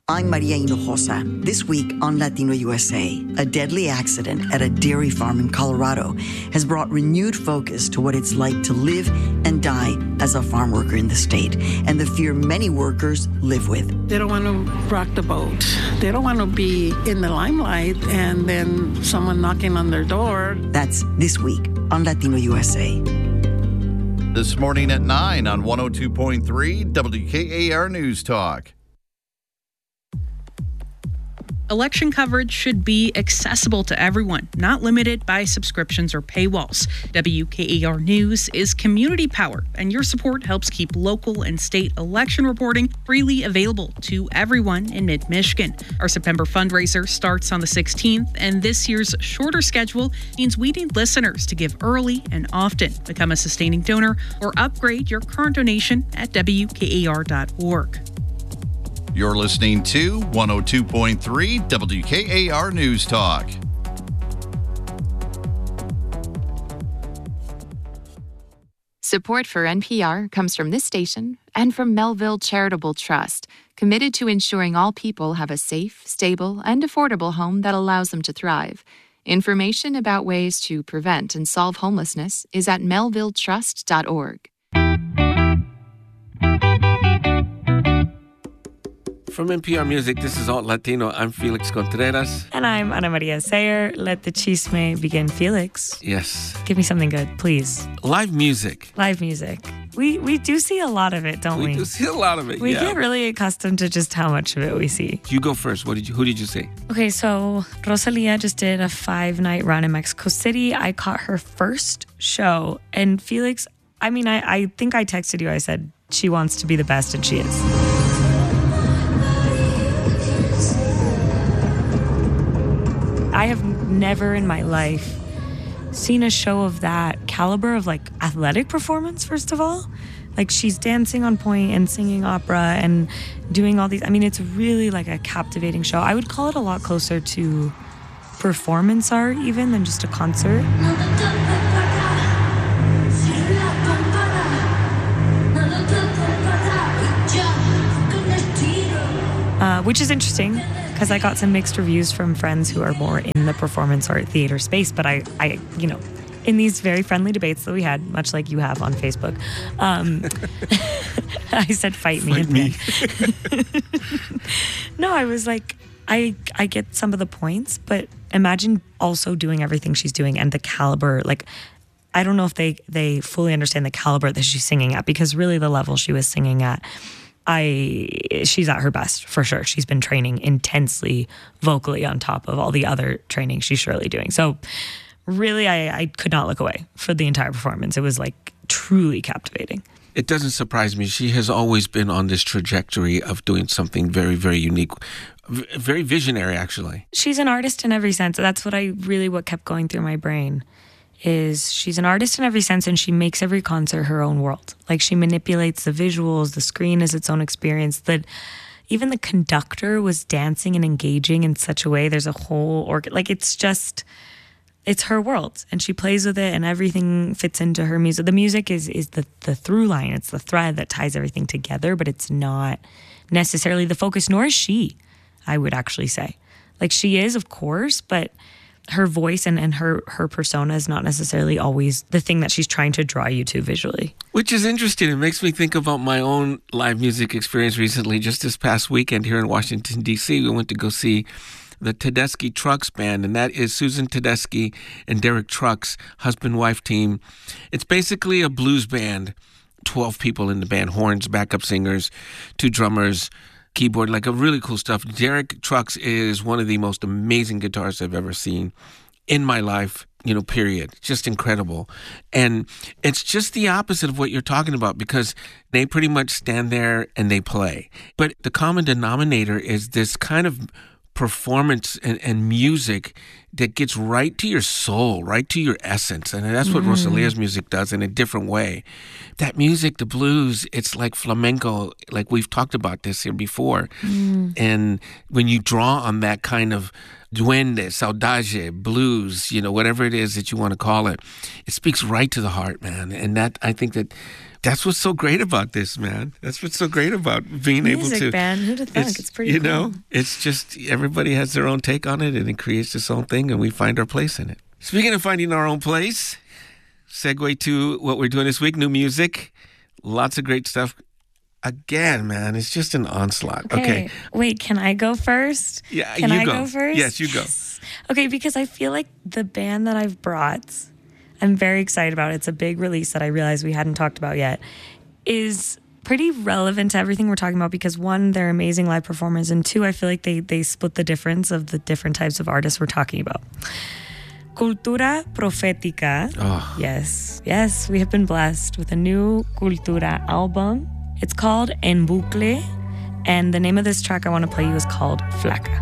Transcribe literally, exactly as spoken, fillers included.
I'm Maria Hinojosa. This week on Latino U S A, a deadly accident at a dairy farm in Colorado has brought renewed focus to what it's like to live and die as a farm worker in the state, and the fear many workers live with. They don't want to rock the boat. They don't want to be in the limelight and then someone knocking on their door. That's this week on Latino U S A. This morning at nine on one oh two point three W K A R News Talk. Election coverage should be accessible to everyone, not limited by subscriptions or paywalls. W K A R News is community powered, and your support helps keep local and state election reporting freely available to everyone in mid-Michigan. Our September fundraiser starts on the sixteenth, and this year's shorter schedule means we need listeners to give early and often. Become a sustaining donor or upgrade your current donation at W K A R dot org. You're listening to one oh two point three W K A R News Talk. Support for N P R comes from this station and from Melville Charitable Trust, committed to ensuring all people have a safe, stable, and affordable home that allows them to thrive. Information about ways to prevent and solve homelessness is at melville trust dot org. From N P R Music, this is Alt Latino. I'm Felix Contreras. And I'm Ana Maria Sayer. Let the chisme begin, Felix. Yes. Give me something good, please. Live music. Live music. We we do see a lot of it, don't we? We do see a lot of it, We yeah. get really accustomed to just how much of it we see. You go first. What did you? Who did you see? Okay, so Rosalia just did a five-night run in Mexico City. I caught her first show. And Felix, I mean, I, I think I texted you. I said she wants to be the best, and she is. I have never in my life seen a show of that caliber of like athletic performance, first of all. Like she's dancing on point and singing opera and doing all these. I mean, it's really like a captivating show. I would call it a lot closer to performance art even than just a concert. Uh, which is interesting because I got some mixed reviews from friends who are more in the performance art theater space. But I, I, you know, in these very friendly debates that we had, much like you have on Facebook, um, I said, fight me. Fight me. No, I was like, I, I get some of the points, but imagine also doing everything she's doing and the caliber, like, I don't know if they, they fully understand the caliber that she's singing at, because really the level she was singing at, I she's at her best, for sure. She's been training intensely vocally on top of all the other training she's surely doing. So really, I, I could not look away for the entire performance. It was like truly captivating. It doesn't surprise me. She has always been on this trajectory of doing something very, very unique, v- very visionary, actually. She's an artist in every sense. That's what I really, what kept going through my brain. Is she's an artist in every sense, and she makes every concert her own world. Like she manipulates the visuals, the screen is its own experience. That even the conductor was dancing and engaging in such a way. There's a whole org like it's just it's her world, and she plays with it, and everything fits into her music. The music is is the the through line. It's the thread that ties everything together, but it's not necessarily the focus. Nor is she. I would actually say, like she is, of course, but her voice and, and her, her persona is not necessarily always the thing that she's trying to draw you to visually. Which is interesting. It makes me think about my own live music experience recently. Just this past weekend here in Washington, D C, we went to go see the Tedeschi Trucks Band, and that is Susan Tedeschi and Derek Trucks' husband-wife team. It's basically a blues band, twelve people in the band, horns, backup singers, two drummers, keyboard, like a really cool stuff. Derek Trucks is one of the most amazing guitarists I've ever seen in my life, you know, period. Just incredible. And it's just the opposite of what you're talking about, because they pretty much stand there and they play. But the common denominator is this kind of performance and, and music that gets right to your soul, right to your essence. And that's what mm. Rosalia's music does in a different way. That music, the blues, it's like flamenco, like we've talked about this here before. Mm. And when you draw on that kind of duende, saudade, blues, you know, whatever it is that you want to call it, it speaks right to the heart, man. And that, I think that That's what's so great about this, man. That's what's so great about being Music able to... band, who'd have thunk? It's, it's pretty You cool. know, it's just everybody has their own take on it, and it creates its own thing, and we find our place in it. Speaking of finding our own place, segue to what we're doing this week, new music. Lots of great stuff. Again, man, it's just an onslaught. Okay. okay. Wait, can I go first? Yeah, can you I go. go first? Yes, you go. Yes. Okay, because I feel like the band that I've brought, I'm very excited about. It's a big release that I realized we hadn't talked about yet, is pretty relevant to everything we're talking about because one, they're amazing live performers, and two, I feel like they, they split the difference of the different types of artists we're talking about. Cultura Profética. Oh. Yes, yes, we have been blessed with a new Cultura album. It's called En Bucle, and the name of this track I want to play you is called Flaca.